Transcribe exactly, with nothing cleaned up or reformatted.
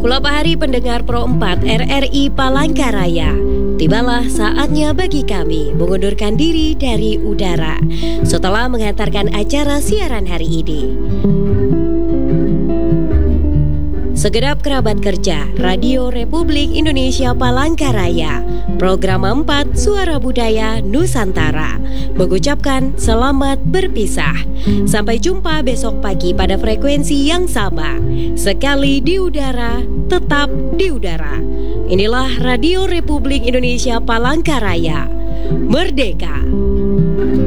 Selamat hari pendengar Pro empat R R I Palangkaraya. Tibalah saatnya bagi kami mengundurkan diri dari udara setelah mengantarkan acara siaran hari ini. Segenap kerabat kerja Radio Republik Indonesia Palangkaraya, Program empat Suara Budaya Nusantara, mengucapkan selamat berpisah. Sampai jumpa besok pagi pada frekuensi yang sama. Sekali di udara, tetap di udara. Inilah Radio Republik Indonesia Palangkaraya. Merdeka!